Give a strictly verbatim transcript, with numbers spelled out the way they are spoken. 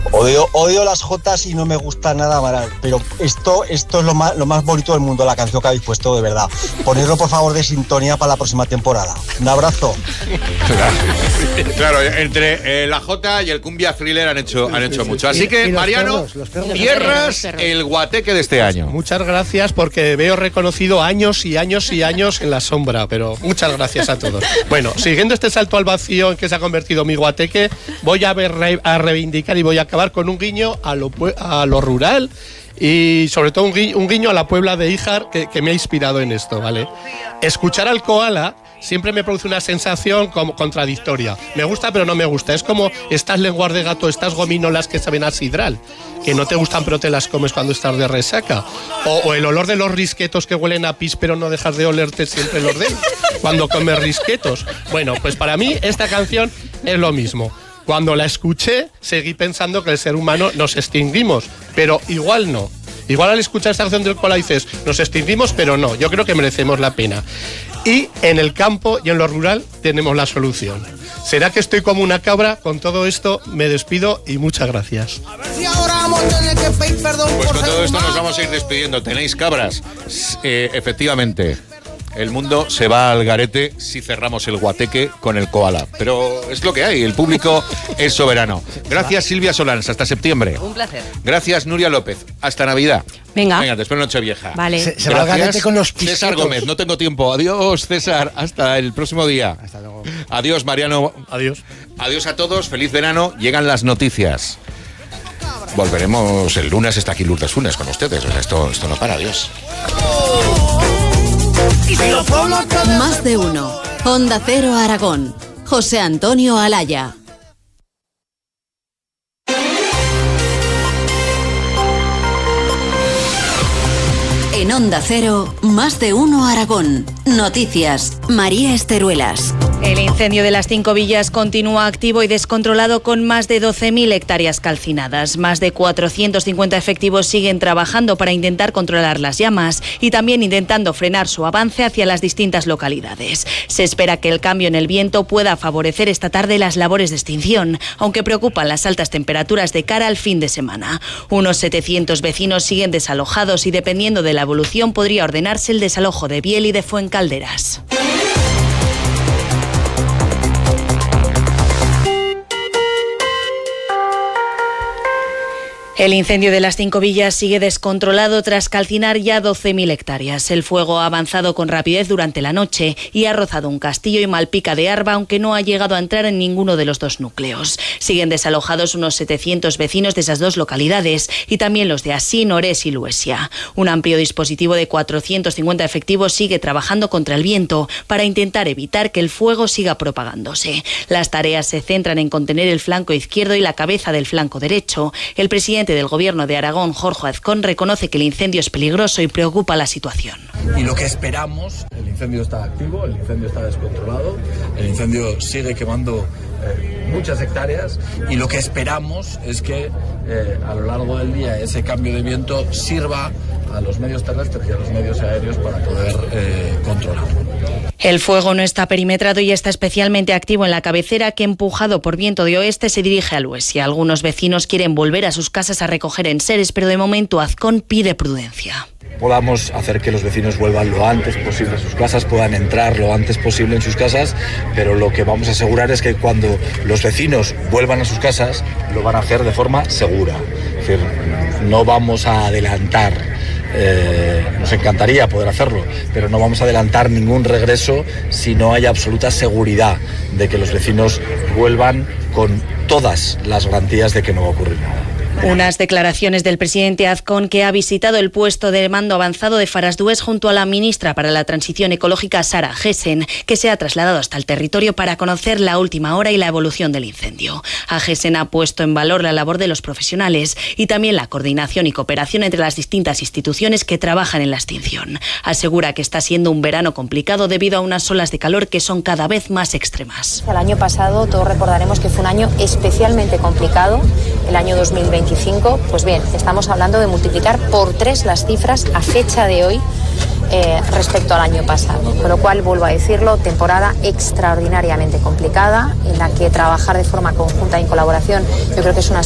Odio, odio las jotas y no me gusta nada Amaral, pero esto, esto es lo más, lo más bonito del mundo, la canción que habéis puesto, de verdad. Ponedlo por favor de sintonía para la próxima temporada. Un abrazo. Claro, entre eh, la jota y el cumbia thriller han hecho, han hecho mucho. Así que, Mariano, cierras el guateque de este año. Muchas gracias, porque veo reconocido años y años y años en la sombra, pero muchas gracias a todos. Bueno, siguiendo este salto al vacío en que se ha convertido mi guateque, voy a, ver, a reivindicar y voy a acabar con un guiño a lo, a lo rural y sobre todo un guiño, un guiño a la Puebla de Híjar que, que me ha inspirado en esto, ¿vale? Escuchar al koala siempre me produce una sensación como contradictoria. Me gusta pero no me gusta. Es como estas lenguas de gato, estas gominolas que saben a sidral, que no te gustan pero te las comes cuando estás de resaca. O, o el olor de los risquetos que huelen a pis pero no dejas de olerte siempre los dedos cuando comes risquetos. Bueno, pues para mí esta canción es lo mismo. Cuando la escuché, seguí pensando que el ser humano nos extinguimos, pero igual no. Igual al escuchar esta canción del koala dices, nos extinguimos, pero no, yo creo que merecemos la pena. Y en el campo y en lo rural tenemos la solución. ¿Será que estoy como una cabra? Con todo esto me despido y muchas gracias. Pues con todo esto nos vamos a ir despidiendo. ¿Tenéis cabras? Eh, efectivamente. El mundo se va al garete si cerramos el guateque con el koala. Pero es lo que hay, el público es soberano. Gracias, Silvia Solans, hasta septiembre. Un placer. Gracias, Nuria López, hasta Navidad. Venga. Venga, después Nochevieja. Vale. Se, se va al garete con los pisquetos. César Gómez, no tengo tiempo. Adiós, César, hasta el próximo día. Hasta luego. Adiós, Mariano. Adiós. Adiós a todos, feliz verano. Llegan las noticias. Volveremos el lunes, está aquí Lourdes Funes con ustedes. O sea, esto, esto no para, adiós. Más de uno. Onda Cero Aragón. José Antonio Alaya. En Onda Cero, Más de uno Aragón. Noticias. María Esteruelas. El incendio de las Cinco Villas continúa activo y descontrolado con más de doce mil hectáreas calcinadas. Más de cuatrocientos cincuenta efectivos siguen trabajando para intentar controlar las llamas y también intentando frenar su avance hacia las distintas localidades. Se espera que el cambio en el viento pueda favorecer esta tarde las labores de extinción, aunque preocupan las altas temperaturas de cara al fin de semana. Unos setecientos vecinos siguen desalojados y dependiendo de la evolución podría ordenarse el desalojo de Biel y de Fuencalderas. El incendio de las Cinco Villas sigue descontrolado tras calcinar ya doce mil hectáreas. El fuego ha avanzado con rapidez durante la noche y ha rozado un castillo y Malpica de Arba, aunque no ha llegado a entrar en ninguno de los dos núcleos. Siguen desalojados unos setecientos vecinos de esas dos localidades y también los de Asín, Orés y Luesia. Un amplio dispositivo de cuatrocientos cincuenta efectivos sigue trabajando contra el viento para intentar evitar que el fuego siga propagándose. Las tareas se centran en contener el flanco izquierdo y la cabeza del flanco derecho. El presidente del Gobierno de Aragón, Jorge Azcón, reconoce que el incendio es peligroso y preocupa la situación. Y lo que esperamos, el incendio está activo, el incendio está descontrolado, el incendio sigue quemando eh, muchas hectáreas y lo que esperamos es que eh, a lo largo del día ese cambio de viento sirva a los medios terrestres y a los medios aéreos para poder eh, controlarlo. El fuego no está perimetrado y está especialmente activo en la cabecera que, empujado por viento de oeste, se dirige a Luesia. Algunos vecinos quieren volver a sus casas a recoger enseres, pero de momento Azcón pide prudencia. Podamos hacer que los vecinos vuelvan lo antes posible a sus casas, puedan entrar lo antes posible en sus casas, pero lo que vamos a asegurar es que cuando los vecinos vuelvan a sus casas, lo van a hacer de forma segura. Es decir, no vamos a adelantar. Eh, nos encantaría poder hacerlo, pero no vamos a adelantar ningún regreso si no hay absoluta seguridad de que los vecinos vuelvan con todas las garantías de que no va a ocurrir nada. Unas declaraciones del presidente Azcón, que ha visitado el puesto de mando avanzado de Farasdués junto a la ministra para la Transición Ecológica, Sara Gessen, que se ha trasladado hasta el territorio para conocer la última hora y la evolución del incendio. A Gessen ha puesto en valor la labor de los profesionales y también la coordinación y cooperación entre las distintas instituciones que trabajan en la extinción. Asegura que está siendo un verano complicado debido a unas olas de calor que son cada vez más extremas. El año pasado todos recordaremos que fue un año especialmente complicado, el año dos mil veinticinco. Pues bien, estamos hablando de multiplicar por tres las cifras a fecha de hoy eh, respecto al año pasado. Con lo cual, vuelvo a decirlo, temporada extraordinariamente complicada en la que trabajar de forma conjunta y en colaboración yo creo que es una